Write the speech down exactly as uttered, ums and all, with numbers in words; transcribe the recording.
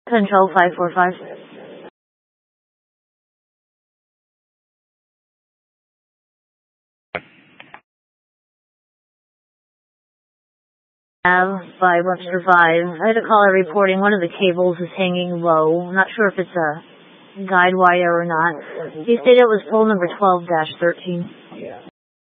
Control five four five. Have by Webster five. I had a caller reporting one of the cables is hanging low. I'm not sure if it's a guide wire or not. He stated it was pole number twelve dash thirteen.